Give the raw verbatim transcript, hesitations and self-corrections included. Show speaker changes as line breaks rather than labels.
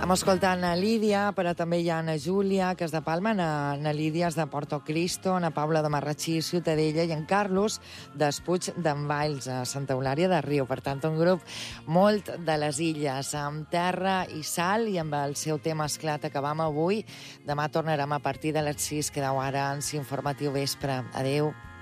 Hem escoltat na Lídia, però també hi ha na Júlia, que és de Palma, na, na Lídia és de Porto Cristo, na Paula de Marratxí, Ciutadella, i en Carlos d'Espuig d'en Valls, a Santa Eulària de Riu. Per tant, un grup molt de les illes, amb terra i sal, i amb el seu tema Esclat acabam avui. Demà tornarem a partir de les sis. Quedeu ara en Informatiu Vespre. Adéu.